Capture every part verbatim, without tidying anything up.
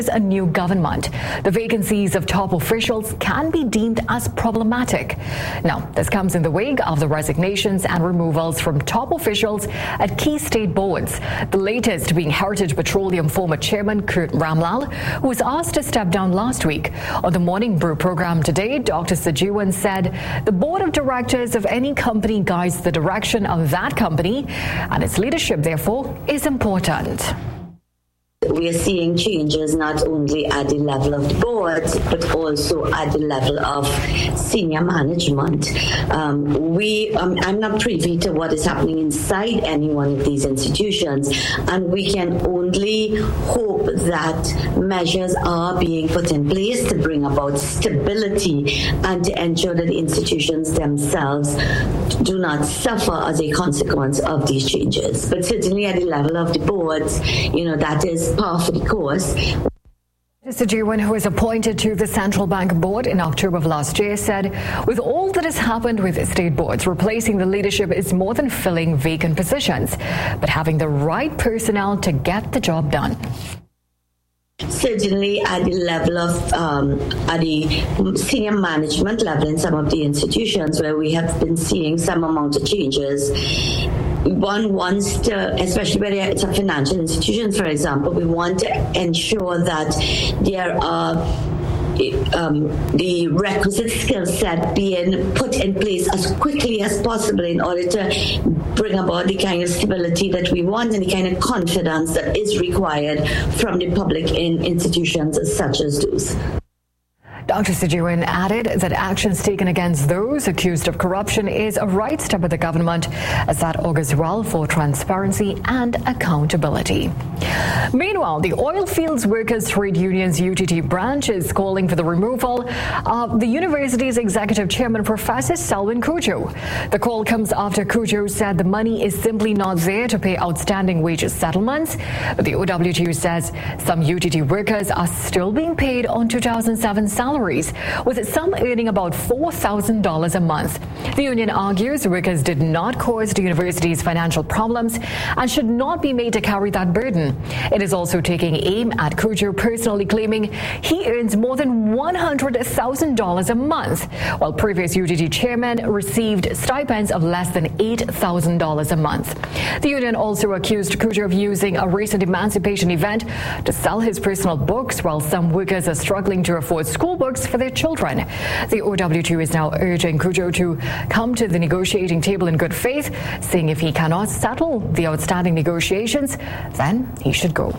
a new government, the vacancies of top officials can be deemed as problematic. Now, this comes in the wake of the resignations and removals from top officials at key state boards. The latest being Heritage Petroleum former chairman Kurt Ramlal, who was asked to step down last week. On the Morning Brew program today, Doctor Sajeewan said the board of directors of any company guides the direction of that company, and its leadership, therefore, is important. We are seeing changes not only at the level of the boards, but also at the level of senior management. Um, we, um, I'm not privy to what is happening inside any one of these institutions, and we can only hope that measures are being put in place to bring about stability and to ensure that the institutions themselves do not suffer as a consequence of these changes. But certainly at the level of the boards, you know, that is par for the course. Sajeewan, who was appointed to the Central Bank Board in October of last year, said, with all that has happened with state boards, replacing the leadership is more than filling vacant positions, but having the right personnel to get the job done. Certainly at the level of, um, at the senior management level in some of the institutions where we have been seeing some amount of changes, one wants to, especially where it's a financial institution, for example, we want to ensure that there are Um, the requisite skill set being put in place as quickly as possible in order to bring about the kind of stability that we want and the kind of confidence that is required from the public in institutions such as those. Doctor Sajeewan added that actions taken against those accused of corruption is a right step of the government, as that augurs well for transparency and accountability. Meanwhile, the Oilfields Workers Trade Union's U T T branch is calling for the removal of the university's executive chairman, Professor Selwyn Cudjoe. The call comes after Cudjoe said the money is simply not there to pay outstanding wages settlements. But the O W T U says some U T T workers are still being paid on two thousand seven salaries, with some earning about four thousand dollars a month. The union argues workers did not cause the university's financial problems and should not be made to carry that burden. It is also taking aim at Cudjoe, personally claiming he earns more than one hundred thousand dollars a month, while previous U T T chairmen received stipends of less than eight thousand dollars a month. The union also accused Cudjoe of using a recent emancipation event to sell his personal books, while some workers are struggling to afford school books for their children. The O W T U is now urging Cudjoe to come to the negotiating table in good faith, saying if he cannot settle the outstanding negotiations, then he should go.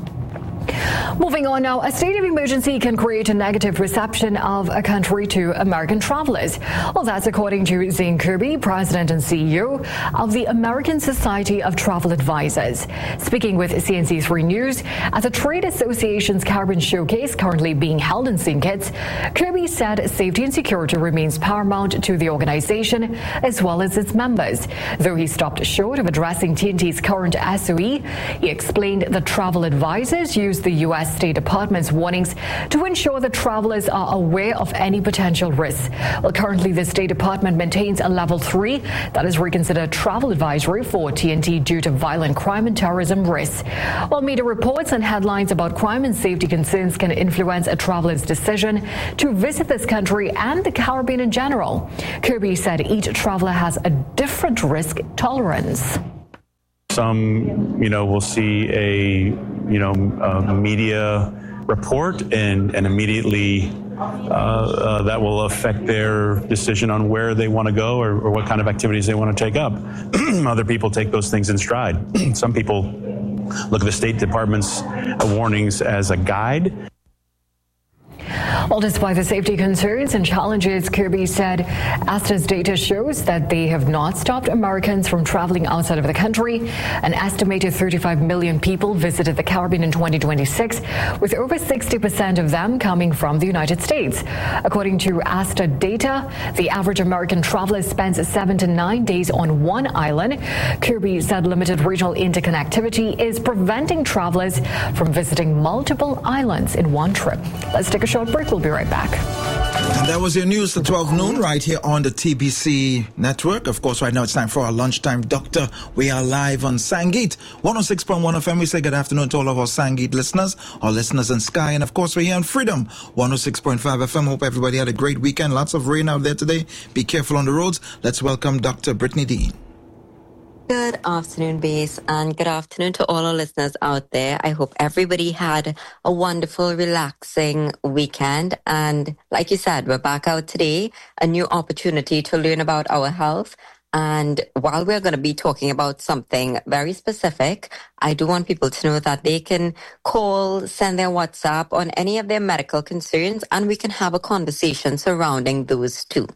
Moving on now, a state of emergency can create a negative perception of a country to American travelers. Well, that's according to Zane Kirby, president and C E O of the American Society of Travel Advisors. Speaking with C N C three News at the Trade Association's Caribbean Showcase currently being held in Saint Kitts, Kirby said safety and security remains paramount to the organization as well as its members. Though he stopped short of addressing T N T's current S O E, he explained that travel advisors use the U S State Department's warnings to ensure that travelers are aware of any potential risks. Well, currently the State Department maintains a level three that is reconsidered travel advisory for T N T due to violent crime and terrorism risks. While media reports and headlines about crime and safety concerns can influence a traveler's decision to visit this country and the Caribbean in general, Kirby said each traveler has a different risk tolerance. Some, you know, will see a, you know, a media report and, and immediately uh, uh, that will affect their decision on where they want to go or, or what kind of activities they want to take up. Other people take those things in stride. Some people look at the State Department's warnings as a guide. Well, despite the safety concerns and challenges, Kirby said ASTA's data shows that they have not stopped Americans from traveling outside of the country. An estimated thirty-five million people visited the Caribbean in twenty twenty-six, with over sixty percent of them coming from the United States. According to ASTA data, the average American traveler spends seven to nine days on one island. Kirby said limited regional interconnectivity is preventing travelers from visiting multiple islands in one trip. Let's take a short break. We'll be right back. That was your news at twelve noon right here on the T B C network. Of course, right now it's time for our lunchtime doctor. We are live on Sangeet one oh six point one F M. We say good afternoon to all of our Sangeet listeners, our listeners in Sky, and of course we're here on Freedom one oh six point five F M. Hope everybody had a great weekend. Lots of rain out there today. Be careful on the roads. Let's welcome Doctor Brittany Dean. Good afternoon, Base, and good afternoon to all our listeners out there. I hope everybody had a wonderful, relaxing weekend. And like you said, we're back out today, a new opportunity to learn about our health. And while we're going to be talking about something very specific, I do want people to know that they can call, send their WhatsApp on any of their medical concerns, and we can have a conversation surrounding those too.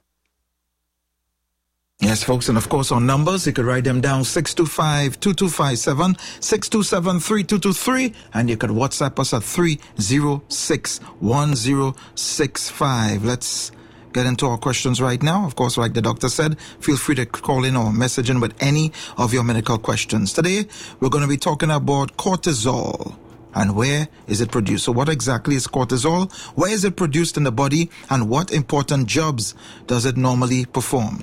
Yes, folks, and of course, our numbers, you could write them down, six two five, two two five seven, six two seven, three two two three, and you could WhatsApp us at three oh six, one oh six five. Let's get into our questions right now. Of course, like the doctor said, feel free to call in or message in with any of your medical questions. Today, we're going to be talking about cortisol. And where is it produced? So what exactly is cortisol? Where is it produced in the body? And what important jobs does it normally perform?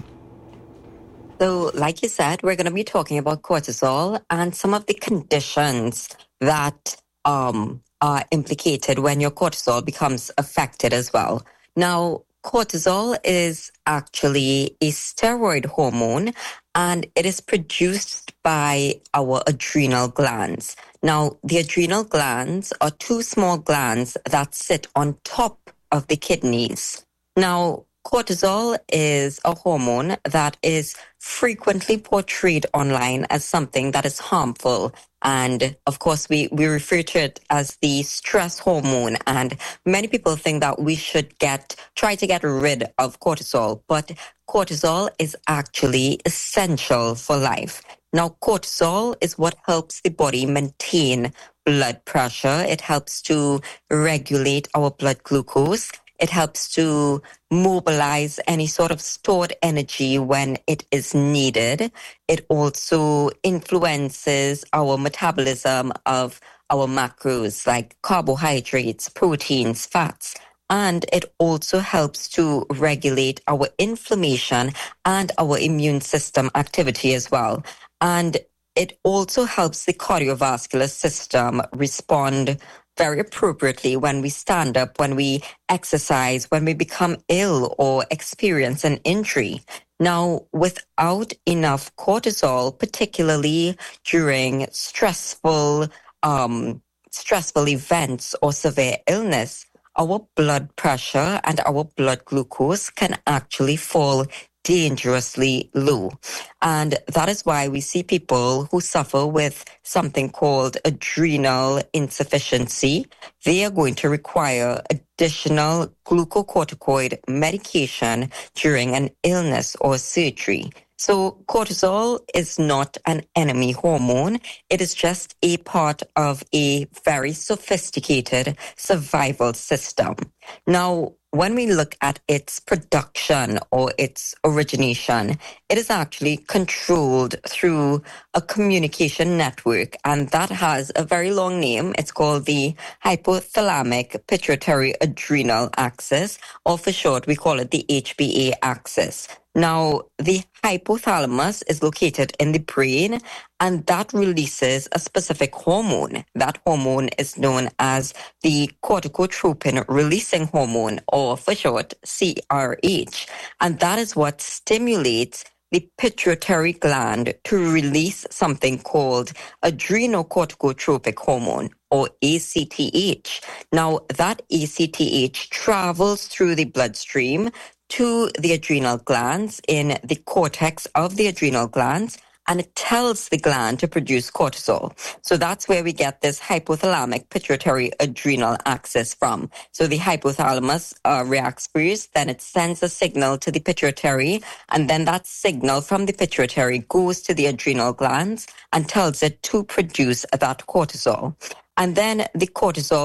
So, like you said, we're going to be talking about cortisol and some of the conditions that um, are implicated when your cortisol becomes affected as well. Now, cortisol is actually a steroid hormone, and it is produced by our adrenal glands. Now, the adrenal glands are two small glands that sit on top of the kidneys. Now, cortisol is a hormone that is frequently portrayed online as something that is harmful. And of course, we, we refer to it as the stress hormone. And many people think that we should get, try to get rid of cortisol. But cortisol is actually essential for life. Now, cortisol is what helps the body maintain blood pressure. It helps to regulate our blood glucose. It helps to mobilize any sort of stored energy when it is needed. It also influences our metabolism of our macros like carbohydrates, proteins, fats. And it also helps to regulate our inflammation and our immune system activity as well. And it also helps the cardiovascular system respond very appropriately when we stand up, when we exercise, when we become ill or experience an injury. Now, without enough cortisol, particularly during stressful, um, stressful events or severe illness, our blood pressure and our blood glucose can actually fall dangerously low. And that is why we see people who suffer with something called adrenal insufficiency. They are going to require additional glucocorticoid medication during an illness or surgery. So cortisol is not an enemy hormone. It is just a part of a very sophisticated survival system. Now, when we look at its production or its origination, it is actually controlled through a communication network, and that has a very long name. It's called the hypothalamic pituitary adrenal axis, or for short, we call it the H P A axis. Now, the hypothalamus is located in the brain, and that releases a specific hormone. That hormone is known as the corticotropin releasing hormone, or for short, C R H. And that is what stimulates the pituitary gland to release something called adrenocorticotropic hormone, or A C T H. Now, that A C T H travels through the bloodstream to the adrenal glands in the cortex of the adrenal glands, and it tells the gland to produce cortisol. So that's where we get this hypothalamic pituitary adrenal axis from. So the hypothalamus uh, reacts first, then it sends a signal to the pituitary, and then that signal from the pituitary goes to the adrenal glands and tells it to produce that cortisol. And then the cortisol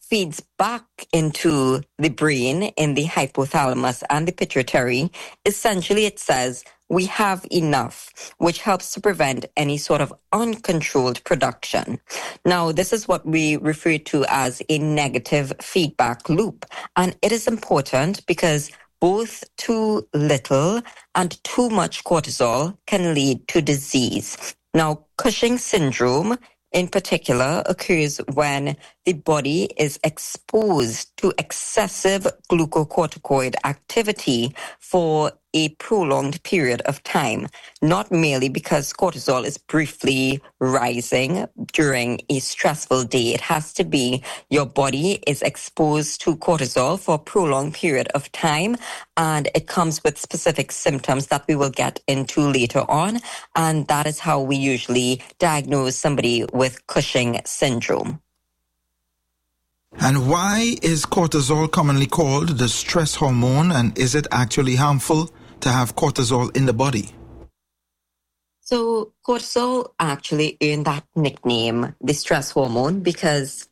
feeds back into the brain in the hypothalamus and the pituitary. Essentially, it says we have enough, which helps to prevent any sort of uncontrolled production. Now, this is what we refer to as a negative feedback loop. And it is important because both too little and too much cortisol can lead to disease. Now, Cushing's syndrome in particular occurs when the body is exposed to excessive glucocorticoid activity for a prolonged period of time, not merely because cortisol is briefly rising during a stressful day. It has to be your body is exposed to cortisol for a prolonged period of time, and it comes with specific symptoms that we will get into later on, and that is how we usually diagnose somebody with Cushing syndrome. And why is cortisol commonly called the stress hormone, and is it actually harmful to have cortisol in the body? So cortisol actually earned that nickname, the stress hormone, because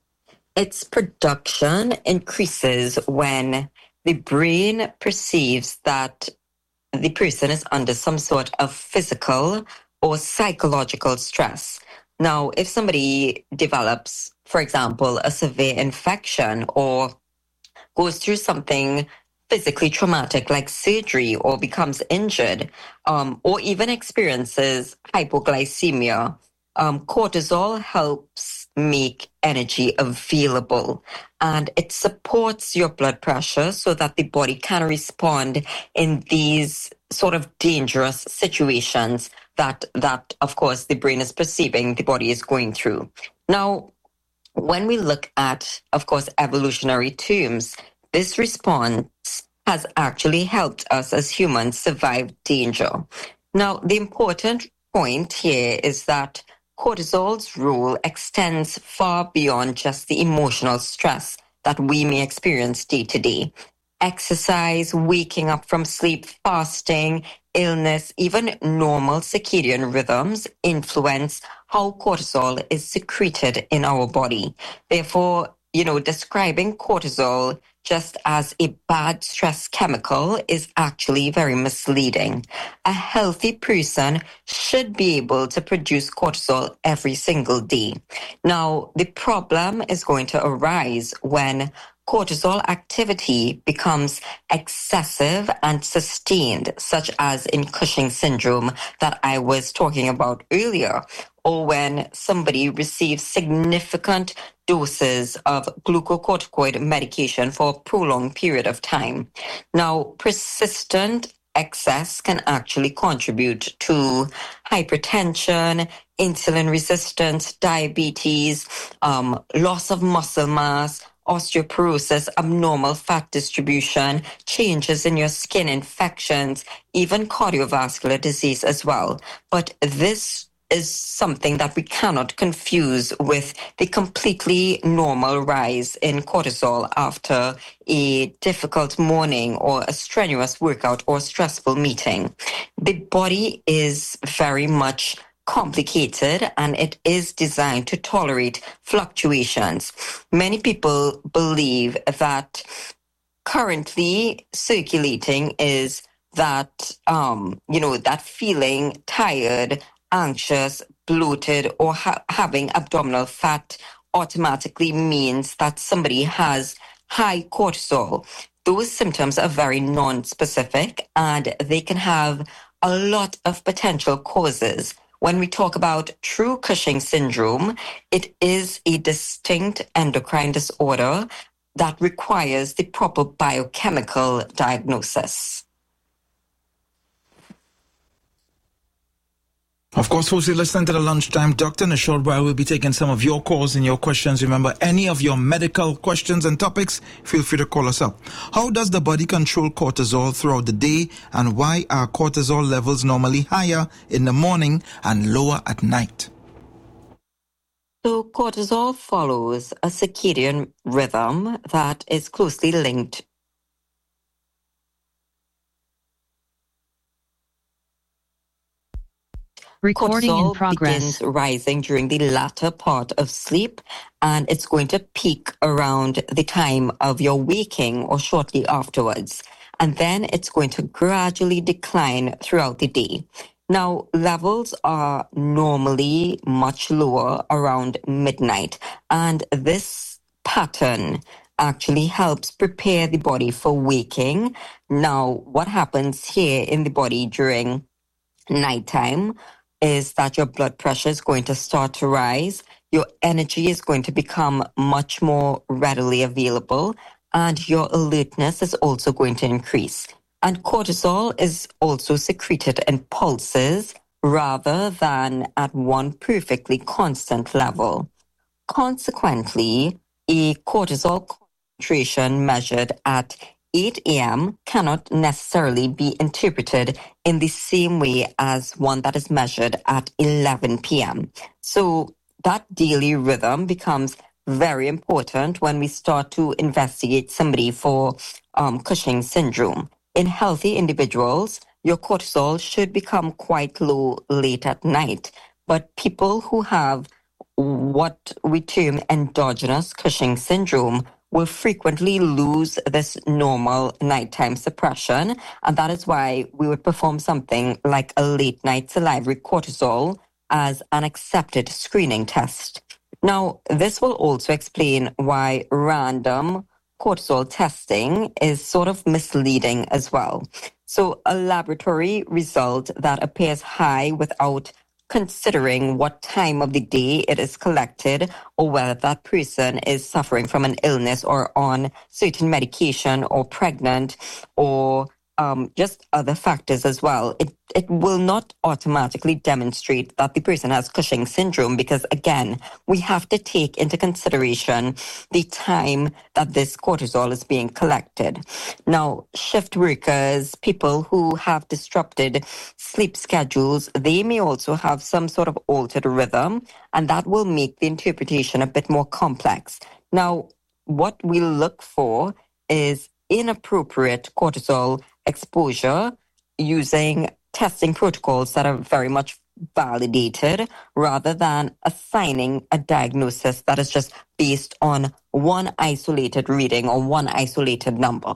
its production increases when the brain perceives that the person is under some sort of physical or psychological stress. Now, if somebody develops, for example, a severe infection or goes through something physically traumatic like surgery or becomes injured, um, or even experiences hypoglycemia, um, cortisol helps make energy available, and it supports your blood pressure so that the body can respond in these sort of dangerous situations that, that of course, the brain is perceiving the body is going through. Now, when we look at, of course, evolutionary terms, this response has actually helped us as humans survive danger. Now, the important point here is that cortisol's role extends far beyond just the emotional stress that we may experience day to day. Exercise, waking up from sleep, fasting, illness, even normal circadian rhythms influence how cortisol is secreted in our body. Therefore, you know, describing cortisol just as a bad stress chemical is actually very misleading. A healthy person should be able to produce cortisol every single day. Now, the problem is going to arise when cortisol activity becomes excessive and sustained, such as in Cushing syndrome that I was talking about earlier, or when somebody receives significant doses of glucocorticoid medication for a prolonged period of time. Now, persistent excess can actually contribute to hypertension, insulin resistance, diabetes, um, loss of muscle mass, osteoporosis, abnormal fat distribution, changes in your skin, infections, even cardiovascular disease as well. But this is something that we cannot confuse with the completely normal rise in cortisol after a difficult morning or a strenuous workout or stressful meeting. The body is very much complicated and it is designed to tolerate fluctuations. Many people believe that currently circulating is that, um, you know, that feeling tired, anxious, bloated, or ha- having abdominal fat automatically means that somebody has high cortisol. Those symptoms are very non-specific and they can have a lot of potential causes. When we talk about true Cushing syndrome, it is a distinct endocrine disorder that requires the proper biochemical diagnosis. Of course, folks, you're listening to the Lunchtime Doctor. In a short while, we'll be taking some of your calls and your questions. Remember, any of your medical questions and topics, feel free to call us up. How does the body control cortisol throughout the day, and why are cortisol levels normally higher in the morning and lower at night? So cortisol follows a circadian rhythm that is closely linked Recording cortisol in progress. begins rising during the latter part of sleep, and it's going to peak around the time of your waking or shortly afterwards. And then it's going to gradually decline throughout the day. Now, levels are normally much lower around midnight, and this pattern actually helps prepare the body for waking. Now, what happens here in the body during nighttime is that your blood pressure is going to start to rise, your energy is going to become much more readily available, and your alertness is also going to increase. And cortisol is also secreted in pulses rather than at one perfectly constant level. Consequently, a cortisol concentration measured at eight a.m. cannot necessarily be interpreted in the same way as one that is measured at eleven p.m. So that daily rhythm becomes very important when we start to investigate somebody for um, Cushing's syndrome. In healthy individuals, your cortisol should become quite low late at night, but people who have what we term endogenous Cushing syndrome will frequently lose this normal nighttime suppression, and that is why we would perform something like a late night salivary cortisol as an accepted screening test. Now, this will also explain why random cortisol testing is sort of misleading as well. So a laboratory result that appears high without considering what time of the day it is collected or whether that person is suffering from an illness or on certain medication or pregnant or um, just other factors as well. It it will not automatically demonstrate that the person has Cushing syndrome because, again, we have to take into consideration the time that this cortisol is being collected. Now, shift workers, people who have disrupted sleep schedules, they may also have some sort of altered rhythm, and that will make the interpretation a bit more complex. Now, what we look for is inappropriate cortisol exposure using testing protocols that are very much validated rather than assigning a diagnosis that is just based on one isolated reading or one isolated number.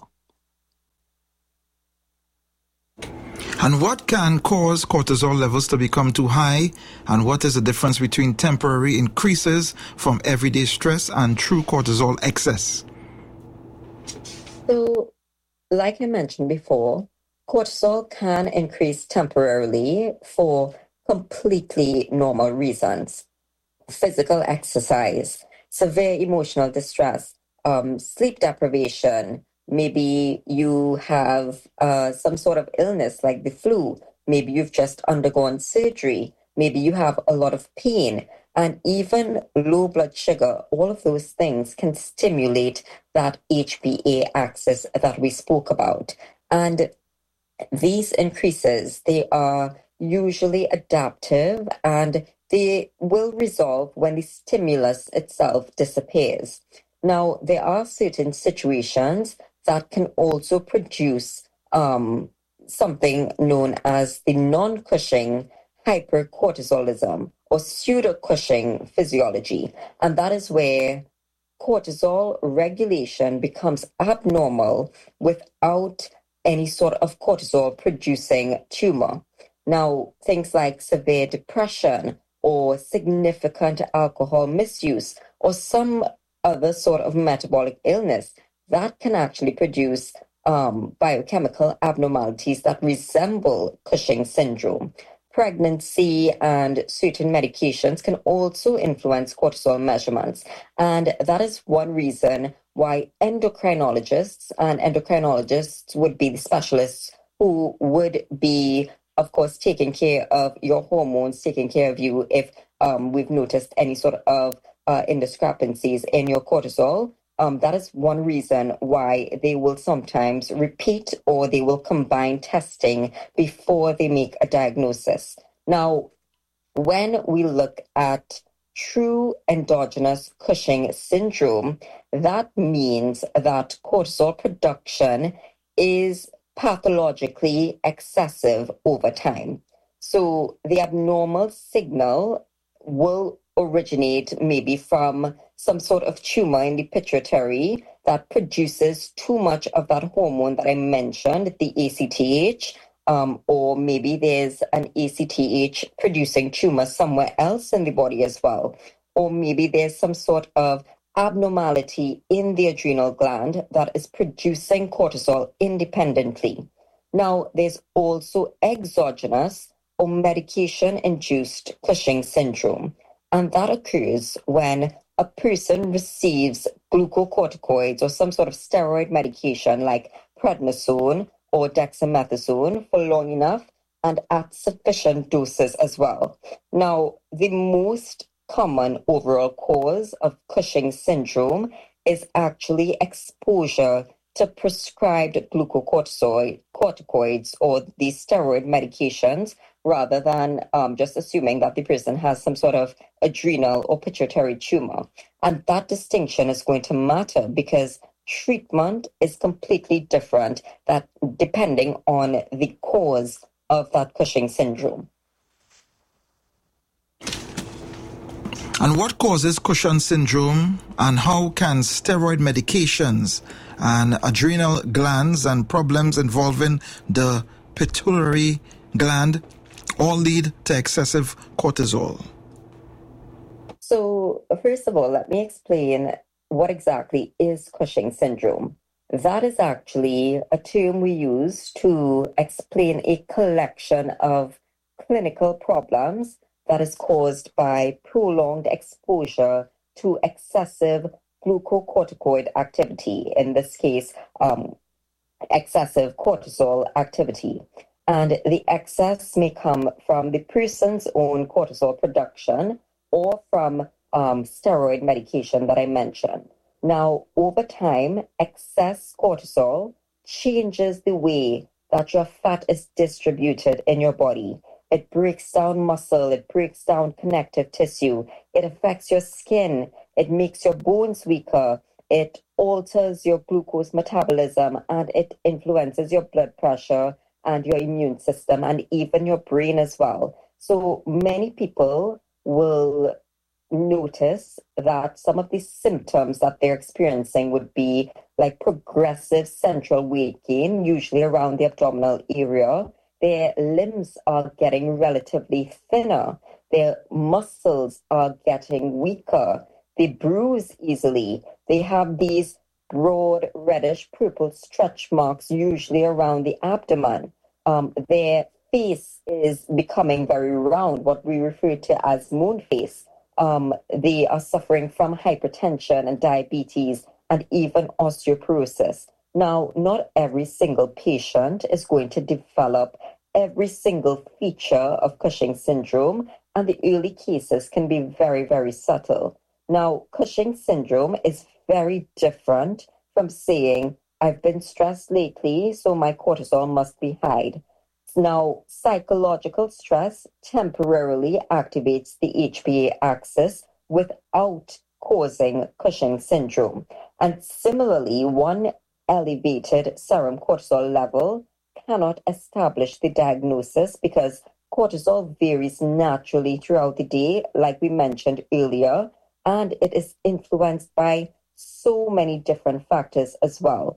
And what can cause cortisol levels to become too high? And what is the difference between temporary increases from everyday stress and true cortisol excess? So, like I mentioned before, cortisol can increase temporarily for completely normal reasons. Physical exercise, severe emotional distress, um, sleep deprivation, maybe you have uh, some sort of illness like the flu, maybe you've just undergone surgery, maybe you have a lot of pain, and even low blood sugar. All of those things can stimulate that H P A axis that we spoke about. And these increases, they are usually adaptive and they will resolve when the stimulus itself disappears. Now, there are certain situations that can also produce um, something known as the non-Cushing hypercortisolism or pseudo-Cushing physiology. And that is where cortisol regulation becomes abnormal without any sort of cortisol producing tumor. Now, things like severe depression or significant alcohol misuse or some other sort of metabolic illness, that can actually produce um, biochemical abnormalities that resemble Cushing syndrome. Pregnancy and certain medications can also influence cortisol measurements. And that is one reason why endocrinologists, and endocrinologists would be the specialists who would be, of course, taking care of your hormones, taking care of you if um, we've noticed any sort of uh, indiscrepancies in your cortisol. Um, that is one reason why they will sometimes repeat or they will combine testing before they make a diagnosis. Now, when we look at true endogenous Cushing syndrome, that means that cortisol production is pathologically excessive over time. So the abnormal signal will originate maybe from some sort of tumor in the pituitary that produces too much of that hormone that I mentioned, the A C T H, um, or maybe there's an A C T H producing tumor somewhere else in the body as well. Or maybe there's some sort of abnormality in the adrenal gland that is producing cortisol independently. Now, there's also exogenous or medication-induced Cushing syndrome, and that occurs when a person receives glucocorticoids or some sort of steroid medication like prednisone or dexamethasone for long enough and at sufficient doses as well. Now, the most common overall cause of Cushing syndrome is actually exposure to prescribed glucocorticoids or these steroid medications, rather than um, just assuming that the person has some sort of adrenal or pituitary tumor. And that distinction is going to matter because treatment is completely different, that depending on the cause of that Cushing syndrome. And what causes Cushing syndrome, and how can steroid medications and adrenal glands and problems involving the pituitary gland all lead to excessive cortisol? So, first of all, let me explain what exactly is Cushing syndrome. That is actually a term we use to explain a collection of clinical problems that is caused by prolonged exposure to excessive glucocorticoid activity, in this case, um, excessive cortisol activity. And the excess may come from the person's own cortisol production or from um, steroid medication that I mentioned. Now, over time, excess cortisol changes the way that your fat is distributed in your body. It breaks down muscle, it breaks down connective tissue, it affects your skin, it makes your bones weaker, it alters your glucose metabolism, and it influences your blood pressure and your immune system and even your brain as well. So many people will notice that some of the symptoms that they're experiencing would be like progressive central weight gain, usually around the abdominal area. Their limbs are getting relatively thinner. Their muscles are getting weaker. They bruise easily. They have these broad reddish purple stretch marks, usually around the abdomen. Um, their face is becoming very round, what we refer to as moon face. Um, they are suffering from hypertension and diabetes and even osteoporosis. Now, not every single patient is going to develop every single feature of Cushing syndrome, and the early cases can be very, very subtle. Now, Cushing syndrome is very different from saying, I've been stressed lately, so my cortisol must be high. Now, psychological stress temporarily activates the H P A axis without causing Cushing syndrome. And similarly, one elevated serum cortisol level cannot establish the diagnosis because cortisol varies naturally throughout the day, like we mentioned earlier, and it is influenced by so many different factors as well.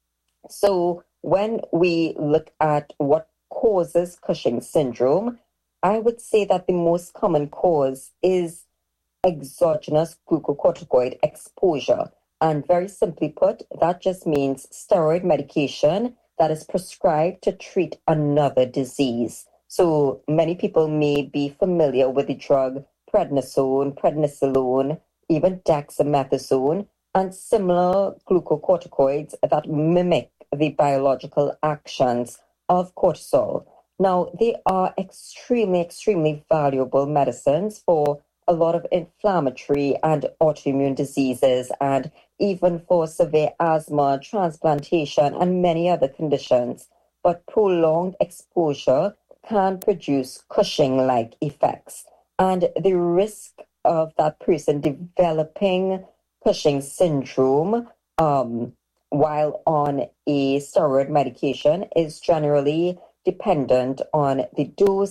So when we look at what causes Cushing syndrome, I would say that the most common cause is exogenous glucocorticoid exposure. And very simply put, that just means steroid medication that is prescribed to treat another disease. So many people may be familiar with the drug prednisone, prednisolone, even dexamethasone, and similar glucocorticoids that mimic the biological actions of cortisol. Now, they are extremely, extremely valuable medicines for a lot of inflammatory and autoimmune diseases, and even for severe asthma, transplantation, and many other conditions. But prolonged exposure can produce Cushing-like effects. And the risk of that person developing Cushing syndrome um, while on a steroid medication is generally dependent on the dose,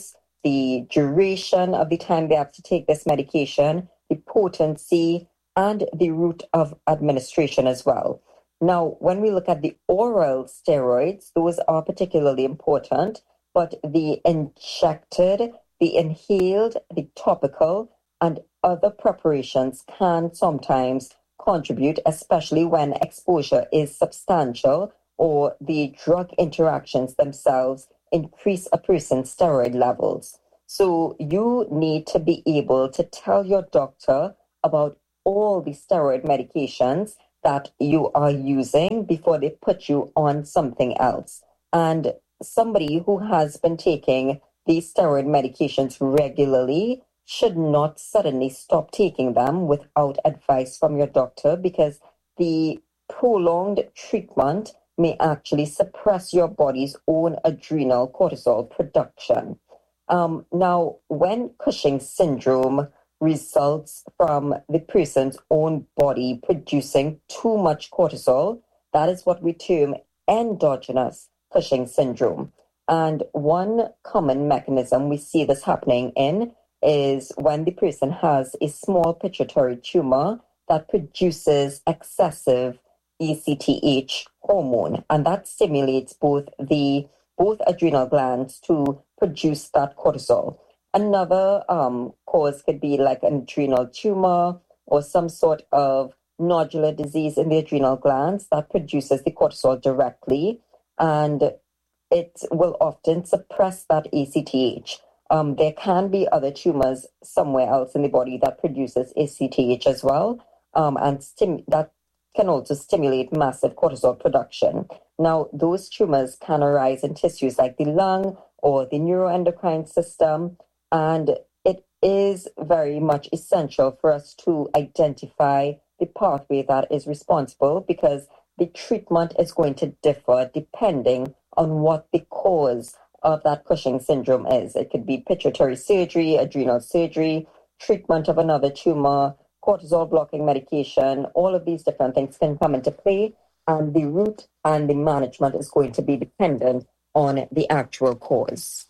the duration of the time they have to take this medication, the potency, and the route of administration as well. Now, when we look at the oral steroids, those are particularly important, but the injected, the inhaled, the topical, and other preparations can sometimes contribute, especially when exposure is substantial or the drug interactions themselves increase a person's steroid levels. So you need to be able to tell your doctor about all the steroid medications that you are using before they put you on something else. And somebody who has been taking these steroid medications regularly should not suddenly stop taking them without advice from your doctor, because the prolonged treatment may actually suppress your body's own adrenal cortisol production. Um, now, when Cushing's syndrome results from the person's own body producing too much cortisol, that is what we term endogenous Cushing's syndrome. And one common mechanism we see this happening in is when the person has a small pituitary tumor that produces excessive A C T H hormone, and that stimulates both the both adrenal glands to produce that cortisol. Another um, cause could be like an adrenal tumor or some sort of nodular disease in the adrenal glands that produces the cortisol directly, and it will often suppress that A C T H. Um, there can be other tumors somewhere else in the body that produces A C T H as well, um, and stim- that can also stimulate massive cortisol production. Now, those tumors can arise in tissues like the lung or the neuroendocrine system, and it is very much essential for us to identify the pathway that is responsible, because the treatment is going to differ depending on what the cause of that Cushing syndrome is. It could be pituitary surgery, adrenal surgery, treatment of another tumor, cortisol blocking medication. All of these different things can come into play, and the route and the management is going to be dependent on the actual cause.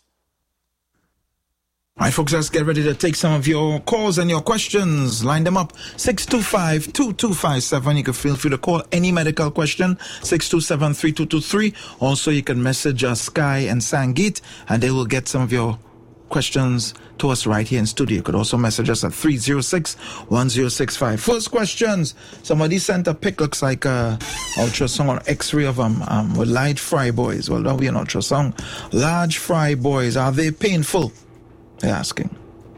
All right, folks, let's get ready to take some of your calls and your questions. Line them up. six two five, two two five seven. You can feel free to call any medical question. six two seven, three two two three. Also, you can message us, Sky and Sangeet, and they will get some of your questions to us right here in studio. You could also message us at three oh six, one oh six five. First questions. Somebody sent a pic, looks like a ultrasound or x-ray of them um, with large fry boys. Well, that'll be an ultrasound. Large fry boys, are they painful? They're asking.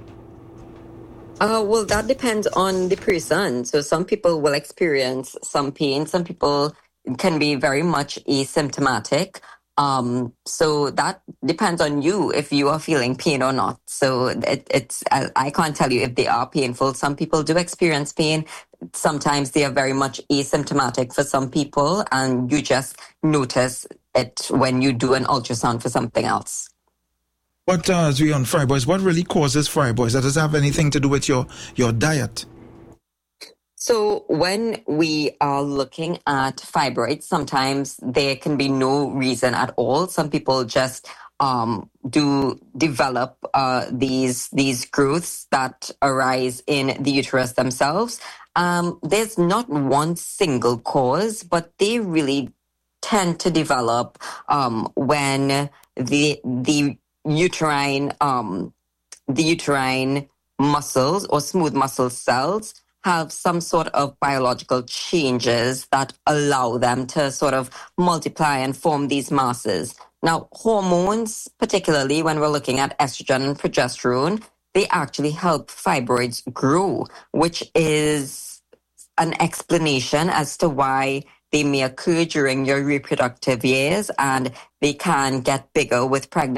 Uh, well, that depends on the person. So some people will experience some pain. Some people can be very much asymptomatic. Um, so that depends on you if you are feeling pain or not. So it, it's I, I can't tell you if they are painful. Some people do experience pain. Sometimes they are very much asymptomatic for some people, and you just notice it when you do an ultrasound for something else. What uh, as we on fry boys, what really causes fry boys? That does have anything to do with your, your diet? So when we are looking at fibroids, sometimes there can be no reason at all. Some people just um, do develop uh, these these growths that arise in the uterus themselves. Um, there's not one single cause, but they really tend to develop um, when the the uterine um, the uterine muscles or smooth muscle cells have some sort of biological changes that allow them to sort of multiply and form these masses. Now, hormones, particularly when we're looking at estrogen and progesterone, they actually help fibroids grow, which is an explanation as to why they may occur during your reproductive years, and they can get bigger with pregnancy.